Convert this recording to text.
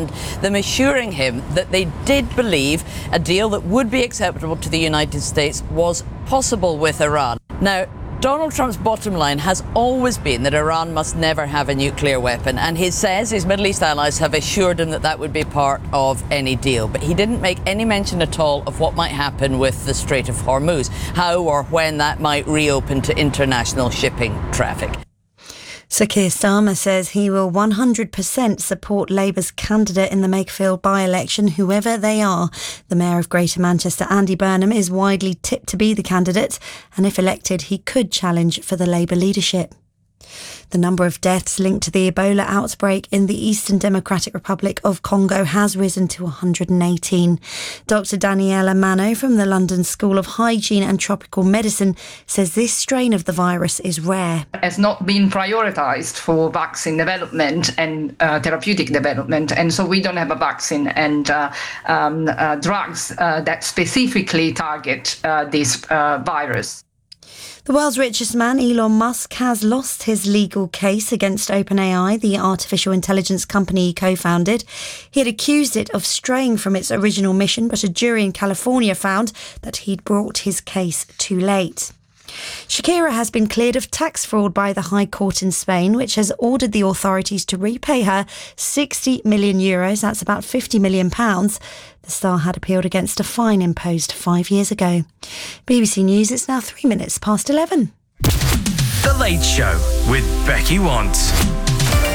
and them assuring him that they did believe a deal that would be acceptable to the United States was possible with Iran. Now, Donald Trump's bottom line has always been that Iran must never have a nuclear weapon, and he says his Middle East allies have assured him that that would be part of any deal. But he didn't make any mention at all of what might happen with the Strait of Hormuz, how or when that might reopen to international shipping traffic. Sir Keir Starmer says he will 100% support Labour's candidate in the Makerfield by-election, whoever they are. The Mayor of Greater Manchester, Andy Burnham, is widely tipped to be the candidate, and if elected, he could challenge for the Labour leadership. The number of deaths linked to the Ebola outbreak in the Eastern Democratic Republic of Congo has risen to 118. Dr. Daniela Mano from the London School of Hygiene and Tropical Medicine says this strain of the virus is rare. Has not been prioritised for vaccine development and therapeutic development, and so we don't have a vaccine and drugs that specifically target this virus. The world's richest man, Elon Musk, has lost his legal case against OpenAI, the artificial intelligence company he co-founded. He had accused it of straying from its original mission, but a jury in California found that he'd brought his case too late. Shakira has been cleared of tax fraud by the High Court in Spain, which has ordered the authorities to repay her €60 million. That's about £50 million. The star had appealed against a fine imposed 5 years ago. BBC News, it's now 3 minutes past 11. The Late Show with Becky Want.